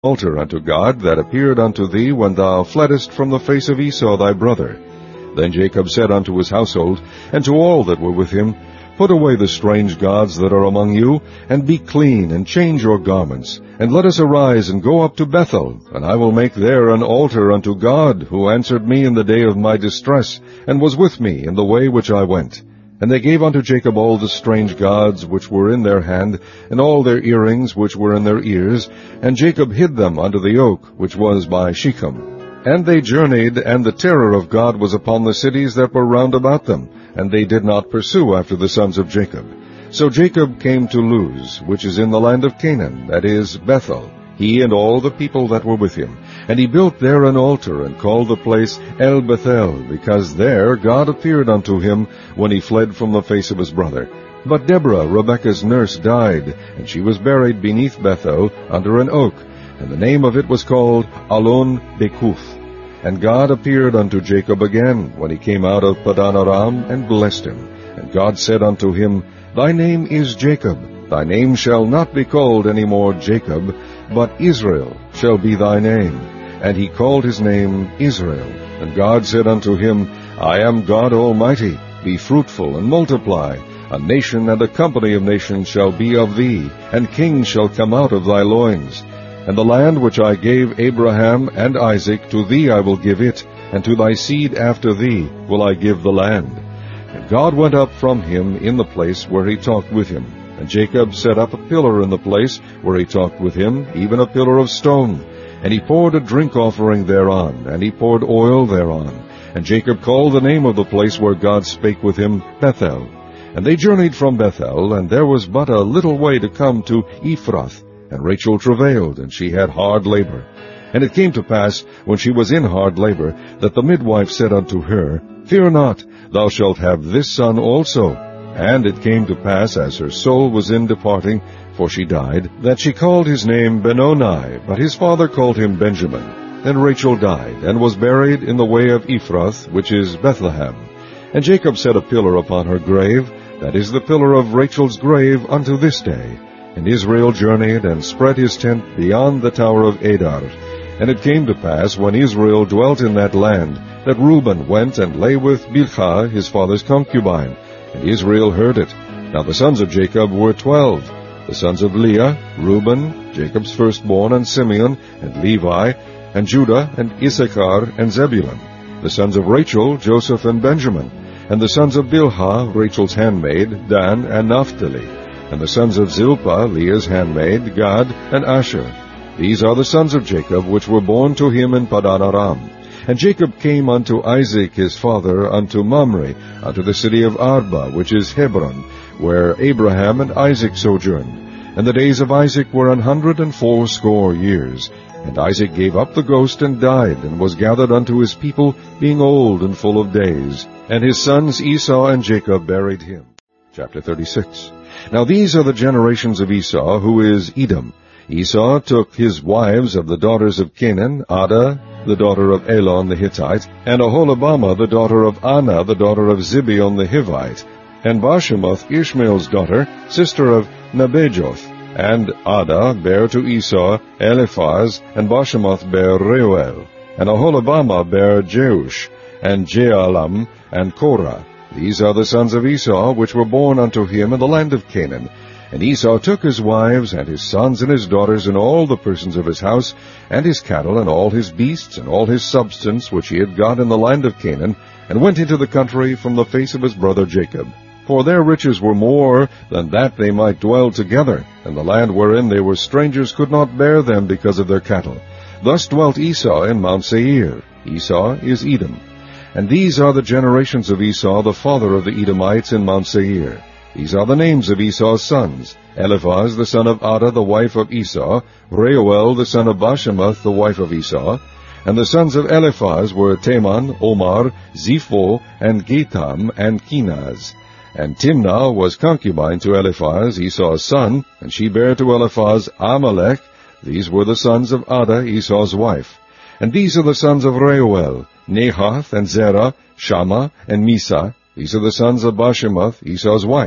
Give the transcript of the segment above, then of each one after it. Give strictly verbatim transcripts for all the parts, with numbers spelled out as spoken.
altar unto God that appeared unto thee when thou fleddest from the face of Esau thy brother. Then Jacob said unto his household, and to all that were with him, Put away the strange gods that are among you, and be clean, and change your garments, and let us arise and go up to Bethel, and I will make there an altar unto God, who answered me in the day of my distress, and was with me in the way which I went. And they gave unto Jacob all the strange gods which were in their hand, and all their earrings which were in their ears, and Jacob hid them under the oak which was by Shechem. And they journeyed, and the terror of God was upon the cities that were round about them, and they did not pursue after the sons of Jacob. So Jacob came to Luz, which is in the land of Canaan, that is, Bethel, he and all the people that were with him. And he built there an altar, and called the place El Bethel, because there God appeared unto him when he fled from the face of his brother. But Deborah, Rebekah's nurse, died, and she was buried beneath Bethel under an oak, and the name of it was called Allon Bachuth. And God appeared unto Jacob again when he came out of Padan Aram, and blessed him. And God said unto him, Thy name is Jacob. Thy name shall not be called any more Jacob, but Israel shall be thy name. And he called his name Israel. And God said unto him, I am God Almighty. Be fruitful, and multiply. A nation and a company of nations shall be of thee, and kings shall come out of thy loins. And the land which I gave Abraham and Isaac, to thee I will give it, and to thy seed after thee will I give the land. And God went up from him in the place where he talked with him. And Jacob set up a pillar in the place where he talked with him, even a pillar of stone. And he poured a drink offering thereon, and he poured oil thereon. And Jacob called the name of the place where God spake with him, Bethel. And they journeyed from Bethel, and there was but a little way to come to Ephrath. And Rachel travailed, and she had hard labor. And it came to pass, when she was in hard labor, that the midwife said unto her, Fear not, thou shalt have this son also. And it came to pass, as her soul was in departing, for she died, that she called his name Benoni, but his father called him Benjamin. Then Rachel died, and was buried in the way of Ephrath, which is Bethlehem. And Jacob set a pillar upon her grave, that is the pillar of Rachel's grave unto this day. And Israel journeyed, and spread his tent beyond the tower of Adar. And it came to pass, when Israel dwelt in that land, that Reuben went and lay with Bilhah his father's concubine. And Israel heard it. Now the sons of Jacob were twelve. The sons of Leah, Reuben, Jacob's firstborn, and Simeon, and Levi, and Judah, and Issachar, and Zebulun. The sons of Rachel, Joseph, and Benjamin. And the sons of Bilhah, Rachel's handmaid, Dan, and Naphtali. And the sons of Zilpah, Leah's handmaid, Gad, and Asher. These are the sons of Jacob, which were born to him in Padan Aram. And Jacob came unto Isaac his father, unto Mamre, unto the city of Arba, which is Hebron, where Abraham and Isaac sojourned. And the days of Isaac were an hundred and fourscore years. And Isaac gave up the ghost, and died, and was gathered unto his people, being old and full of days. And his sons Esau and Jacob buried him. Chapter thirty-six. Now these are the generations of Esau, who is Edom. Esau took his wives of the daughters of Canaan, Adah, the daughter of Elon the Hittite, and Oholibamah, the daughter of Anah, the daughter of Zibeon the Hivite, and Bashemoth, Ishmael's daughter, sister of Nebajoth. And Adah bare to Esau Eliphaz, and Bashemoth bare Reuel, and Oholibamah bare Jeush, and Jealam, and Korah. These are the sons of Esau, which were born unto him in the land of Canaan. And Esau took his wives, and his sons, and his daughters, and all the persons of his house, and his cattle, and all his beasts, and all his substance, which he had got in the land of Canaan, and went into the country from the face of his brother Jacob. For their riches were more than that they might dwell together, and the land wherein they were strangers could not bear them because of their cattle. Thus dwelt Esau in Mount Seir. Esau is Edom. And these are the generations of Esau, the father of the Edomites, in Mount Seir. These are the names of Esau's sons: Eliphaz the son of Adah, the wife of Esau; Reuel the son of Bashemoth, the wife of Esau. And the sons of Eliphaz were Teman, Omar, Zepho, and Gatam, and Kenaz. And Timnah was concubine to Eliphaz, Esau's son, and she bare to Eliphaz Amalek. These were the sons of Adah, Esau's wife. And these are the sons of Reuel, Nahath, and Zerah, Shammah, and Misa. These are the sons of Bashemoth, Esau's wife.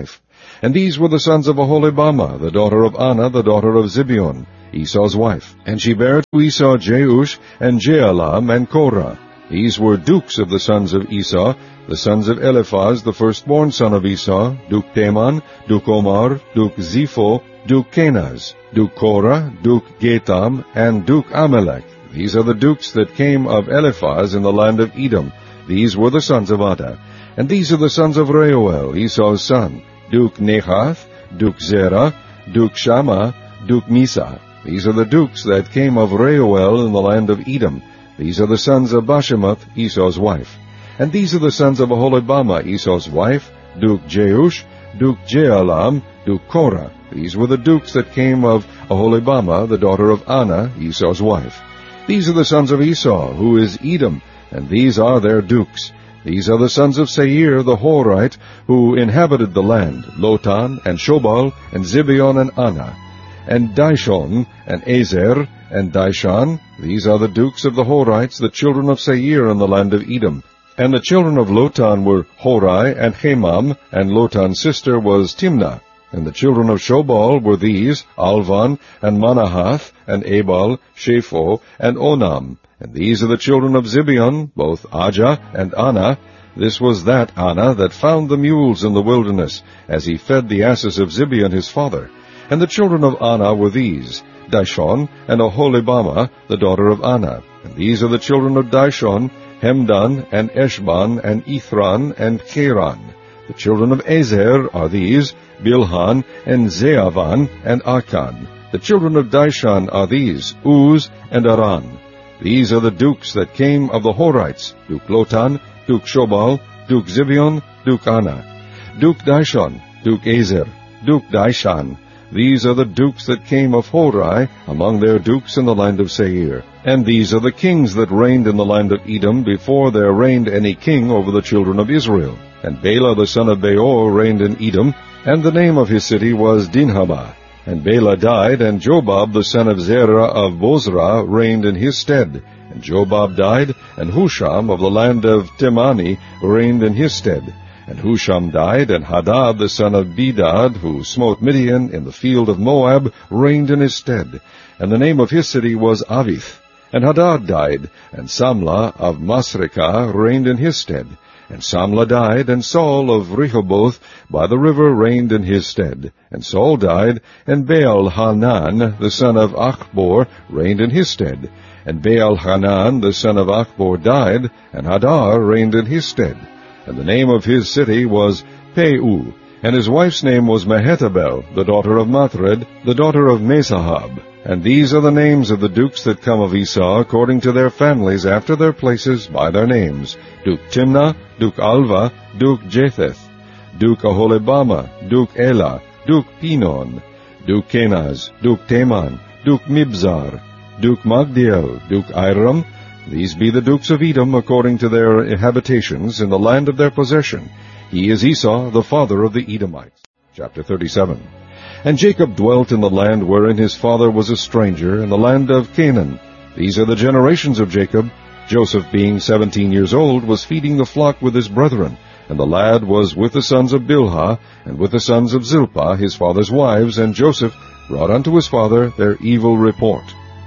And these were the sons of Aholibamah, the daughter of Anah, the daughter of Zibeon, Esau's wife. And she bare to Esau Jeush, and Jealam, and Korah. These were dukes of the sons of Esau, the sons of Eliphaz, the firstborn son of Esau, Duke Teman, Duke Omar, Duke Zepho, Duke Kenaz, Duke Korah, Duke Gatam, and Duke Amalek. These are the dukes that came of Eliphaz in the land of Edom. These were the sons of Adah. And these are the sons of Reuel, Esau's son, Duke Nehath, Duke Zerah, Duke Shammah, Duke Misa. These are the dukes that came of Reuel in the land of Edom. These are the sons of Bashemoth, Esau's wife. And these are the sons of Aholibamah, Esau's wife, Duke Jeush, Duke Jealam, Duke Korah. These were the dukes that came of Aholibamah, the daughter of Anah, Esau's wife. These are the sons of Esau, who is Edom, and these are their dukes. These are the sons of Seir the Horite, who inhabited the land, Lotan, and Shobal, and Zibeon, and Anah, and Dishon, and Ezer, and Dishan. These are the dukes of the Horites, the children of Seir in the land of Edom. And the children of Lotan were Horai, and Hemam, and Lotan's sister was Timnah. And the children of Shobal were these, Alvan, and Manahath, and Ebal, Shepho, and Onam. And these are the children of Zibeon, both Ajah and Anah. This was that Anah that found the mules in the wilderness, as he fed the asses of Zibeon his father. And the children of Anah were these, Dishon, and Aholibamah, the daughter of Anah. And these are the children of Dishon, Hemdan, and Eshban, and Ithran, and Cheran. The children of Ezer are these, Bilhan, and Zeavan, and Akan. The children of Dishan are these, Uz, and Aran. These are the dukes that came of the Horites, Duke Lotan, Duke Shobal, Duke Zibeon, Duke Anah, Duke Dishon, Duke Ezer, Duke Dishan. These are the dukes that came of Horai, among their dukes in the land of Seir. And these are the kings that reigned in the land of Edom, before there reigned any king over the children of Israel. And Bela the son of Beor reigned in Edom, and the name of his city was Dinhabah. And Bela died, and Jobab the son of Zerah of Bozrah reigned in his stead. And Jobab died, and Husham of the land of Temani reigned in his stead. And Husham died, and Hadad the son of Bedad, who smote Midian in the field of Moab, reigned in his stead. And the name of his city was Avith. And Hadad died, and Samlah of Masrekah reigned in his stead. And Samlah died, and Saul of Rehoboth by the river reigned in his stead. And Saul died, and Baal-Hanan the son of Achbor reigned in his stead. And Baal-Hanan the son of Achbor died, and Hadar reigned in his stead. And the name of his city was Peu, and his wife's name was Mehetabel, the daughter of Matred, the daughter of Mesahab. And these are the names of the dukes that come of Esau, according to their families, after their places, by their names: Duke Timnah, Duke Alva, Duke Jetheth, Duke Aholibamah, Duke Elah, Duke Pinon, Duke Kenaz, Duke Teman, Duke Mibzar, Duke Magdiel, Duke Iram. These be the dukes of Edom, according to their habitations, in the land of their possession. He is Esau, the father of the Edomites. Chapter thirty-seven. And Jacob dwelt in the land wherein his father was a stranger, in the land of Canaan. These are the generations of Jacob. Joseph, being seventeen years old, was feeding the flock with his brethren. And the lad was with the sons of Bilhah, and with the sons of Zilpah, his father's wives, and Joseph brought unto his father their evil report.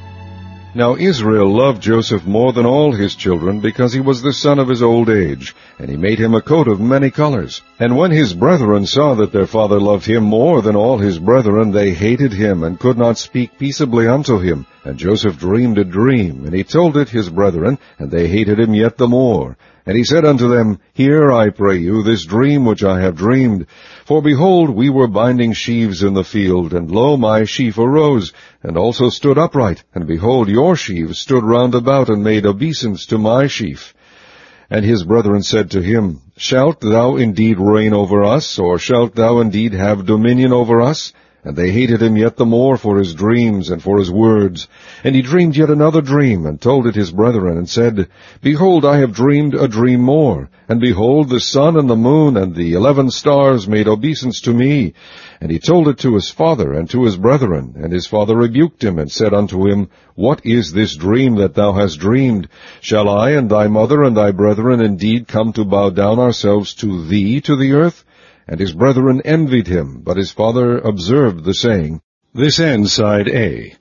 Now Israel loved Joseph more than all his children, because he was the son of his old age, and he made him a coat of many colors. And when his brethren saw that their father loved him more than all his brethren, they hated him, and could not speak peaceably unto him. And Joseph dreamed a dream, and he told it his brethren, and they hated him yet the more. And he said unto them, Hear, I pray you, this dream which I have dreamed. For behold, we were binding sheaves in the field, and lo, my sheaf arose, and also stood upright, and behold, your sheaves stood round about, and made obeisance to my sheaf. And his brethren said to him, Shalt thou indeed reign over us, or shalt thou indeed have dominion over us? And they hated him yet the more for his dreams and for his words. And he dreamed yet another dream, and told it his brethren, and said, Behold, I have dreamed a dream more. And behold, the sun and the moon and the eleven stars made obeisance to me. And he told it to his father and to his brethren. And his father rebuked him, and said unto him, What is this dream that thou hast dreamed? Shall I and thy mother and thy brethren indeed come to bow down ourselves to thee to the earth? And his brethren envied him, but his father observed the saying. This ends side A.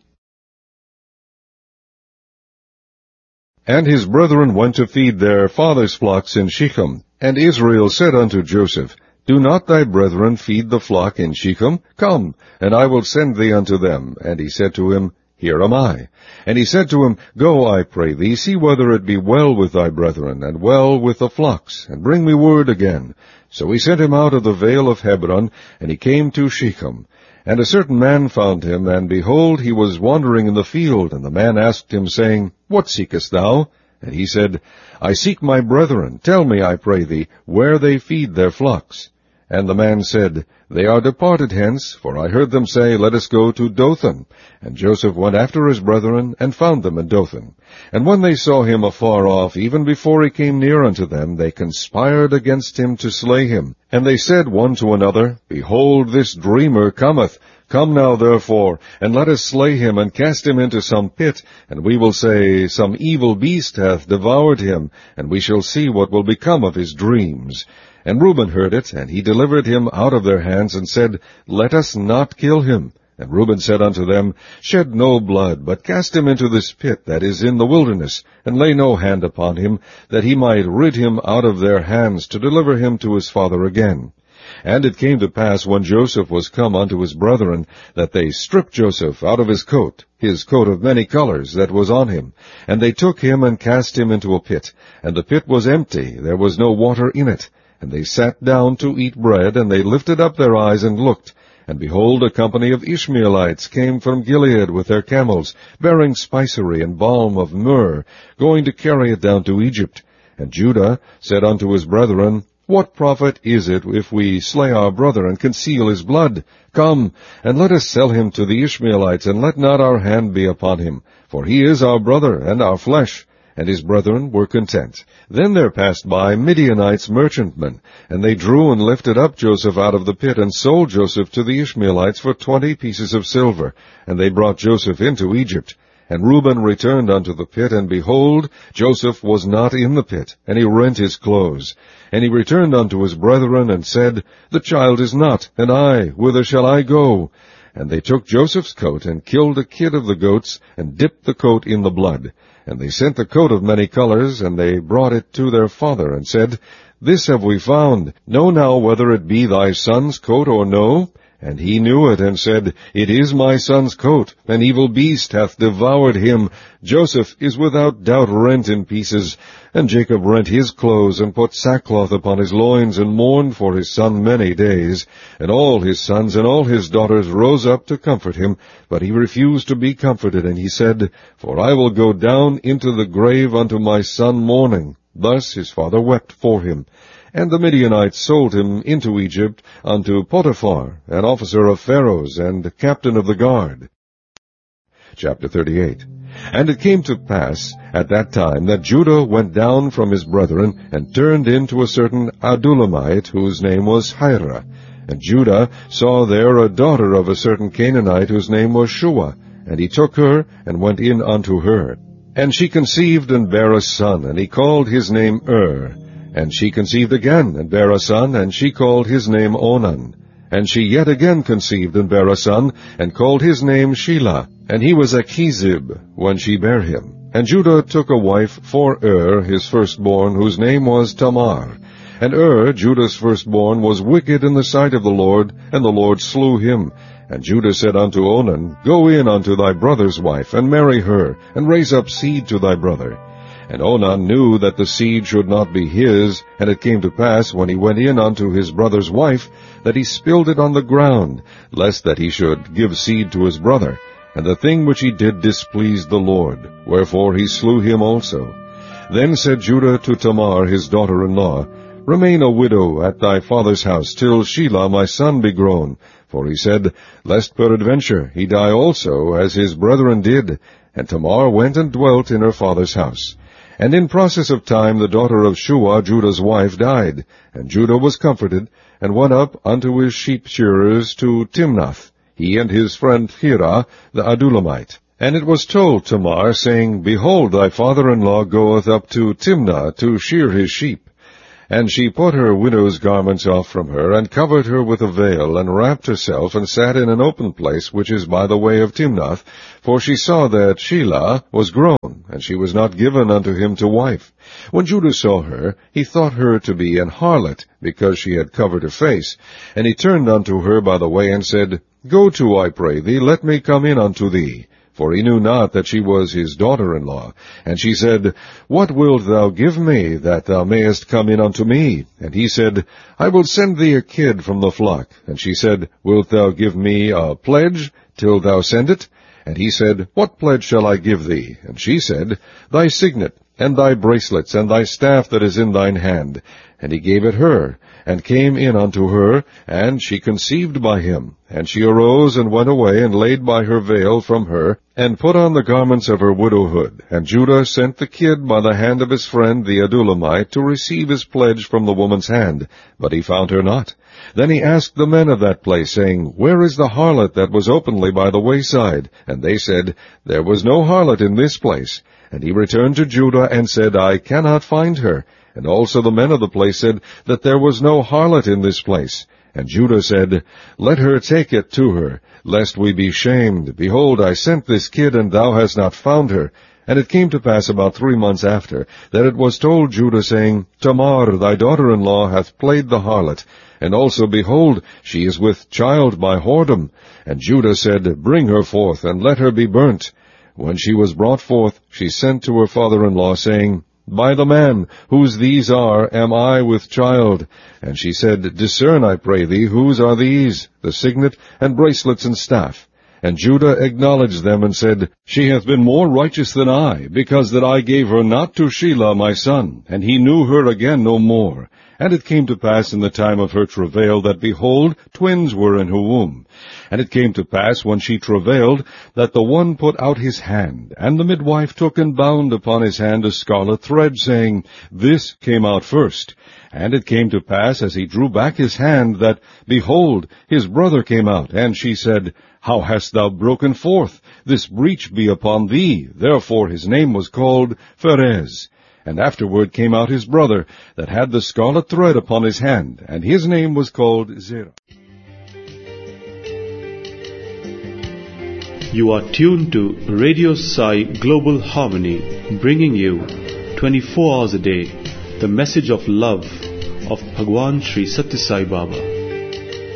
And his brethren went to feed their father's flocks in Shechem. And Israel said unto Joseph, Do not thy brethren feed the flock in Shechem? Come, and I will send thee unto them. And he said to him, Here am I. And he said to him, Go, I pray thee, see whether it be well with thy brethren, and well with the flocks, and bring me word again. So he sent him out of the vale of Hebron, and he came to Shechem. And a certain man found him, and behold, he was wandering in the field. And the man asked him, saying, What seekest thou? And he said, I seek my brethren. Tell me, I pray thee, where they feed their flocks. And the man said, They are departed hence, for I heard them say, Let us go to Dothan. And Joseph went after his brethren, and found them in Dothan. And when they saw him afar off, even before he came near unto them, they conspired against him to slay him. And they said one to another, Behold, this dreamer cometh. Come now, therefore, and let us slay him, and cast him into some pit, and we will say, Some evil beast hath devoured him, and we shall see what will become of his dreams. And Reuben heard it, and he delivered him out of their hands, and said, Let us not kill him. And Reuben said unto them, Shed no blood, but cast him into this pit that is in the wilderness, and lay no hand upon him, that he might rid him out of their hands, to deliver him to his father again. And it came to pass, when Joseph was come unto his brethren, that they stripped Joseph out of his coat, his coat of many colors that was on him. And they took him, and cast him into a pit. And the pit was empty, there was no water in it. And they sat down to eat bread, and they lifted up their eyes and looked. And behold, a company of Ishmaelites came from Gilead with their camels, bearing spicery and balm of myrrh, going to carry it down to Egypt. And Judah said unto his brethren, What profit is it if we slay our brother and conceal his blood? Come, and let us sell him to the Ishmaelites, and let not our hand be upon him, for he is our brother and our flesh. And his brethren were content. Then there passed by Midianites merchantmen, and they drew and lifted up Joseph out of the pit, and sold Joseph to the Ishmaelites for twenty pieces of silver. And they brought Joseph into Egypt. And Reuben returned unto the pit, and behold, Joseph was not in the pit, and he rent his clothes. And he returned unto his brethren, and said, The child is not, and I, whither shall I go? And they took Joseph's coat, and killed a kid of the goats, and dipped the coat in the blood. And they sent the coat of many colors, and they brought it to their father, and said, This have we found. Know now whether it be thy son's coat or no? And he knew it, and said, It is my son's coat. An evil beast hath devoured him. Joseph is without doubt rent in pieces. And Jacob rent his clothes, and put sackcloth upon his loins, and mourned for his son many days. And all his sons and all his daughters rose up to comfort him, but he refused to be comforted. And he said, For I will go down into the grave unto my son mourning. Thus his father wept for him. And the Midianites sold him into Egypt unto Potiphar, an officer of Pharaoh's, and captain of the guard. Chapter thirty-eight. And it came to pass at that time that Judah went down from his brethren, and turned into a certain Adullamite, whose name was Hira. And Judah saw there a daughter of a certain Canaanite, whose name was Shua. And he took her, and went in unto her. And she conceived and bare a son, and he called his name Er. And she conceived again, and bare a son, and she called his name Onan. And she yet again conceived and bare a son, and called his name Shelah. And he was Achizib when she bare him. And Judah took a wife for Er, his firstborn, whose name was Tamar. And Er, Judah's firstborn, was wicked in the sight of the Lord, and the Lord slew him. And Judah said unto Onan, Go in unto thy brother's wife, and marry her, and raise up seed to thy brother. And Onan knew that the seed should not be his, and it came to pass, when he went in unto his brother's wife, that he spilled it on the ground, lest that he should give seed to his brother. And the thing which he did displeased the Lord, wherefore he slew him also. Then said Judah to Tamar his daughter-in-law, Remain a widow at thy father's house, till Shelah my son be grown. For he said, Lest peradventure he die also, as his brethren did. And Tamar went and dwelt in her father's house. And in process of time the daughter of Shua, Judah's wife, died. And Judah was comforted, and went up unto his sheep shearers to Timnath, he and his friend Hira, the Adullamite. And it was told Tamar, saying, Behold, thy father-in-law goeth up to Timnah to shear his sheep. And she put her widow's garments off from her, and covered her with a veil, and wrapped herself, and sat in an open place which is by the way of Timnath, for she saw that Shelah was grown, and she was not given unto him to wife. When Judah saw her, he thought her to be an harlot, because she had covered her face. And he turned unto her by the way, and said, Go to, I pray thee, let me come in unto thee. For he knew not that she was his daughter-in-law. And she said, What wilt thou give me, that thou mayest come in unto me? And he said, I will send thee a kid from the flock. And she said, Wilt thou give me a pledge till thou send it? And he said, What pledge shall I give thee? And she said, Thy signet, and thy bracelets, and thy staff that is in thine hand. And he gave it her, and came in unto her, and she conceived by him. And she arose, and went away, and laid by her veil from her, and put on the garments of her widowhood. And Judah sent the kid by the hand of his friend the Adullamite to receive his pledge from the woman's hand, but he found her not. Then he asked the men of that place, saying, Where is the harlot that was openly by the wayside? And they said, There was no harlot in this place. And he returned to Judah, and said, I cannot find her. And also the men of the place said that there was no harlot in this place. And Judah said, Let her take it to her, lest we be shamed. Behold, I sent this kid, and thou hast not found her. And it came to pass about three months after, that it was told Judah, saying, Tamar, thy daughter-in-law, hath played the harlot. And also, behold, she is with child by whoredom. And Judah said, Bring her forth, and let her be burnt. When she was brought forth, she sent to her father-in-law, saying, By the man, whose these are, am I with child. And she said, Discern, I pray thee, whose are these, the signet, and bracelets, and staff. And Judah acknowledged them, and said, She hath been more righteous than I, because that I gave her not to Shelah my son, and he knew her again no more. And it came to pass in the time of her travail, that, behold, twins were in her womb. And it came to pass, when she travailed, that the one put out his hand, and the midwife took and bound upon his hand a scarlet thread, saying, This came out first. And it came to pass, as he drew back his hand, that, behold, his brother came out. And she said, How hast thou broken forth? This breach be upon thee. Therefore his name was called Pharez. And afterward came out his brother, that had the scarlet thread upon his hand, and his name was called Zerah. You are tuned to Radio Sai Global Harmony, bringing you twenty-four hours a day the message of love of Bhagwan Sri Satya Sai Baba.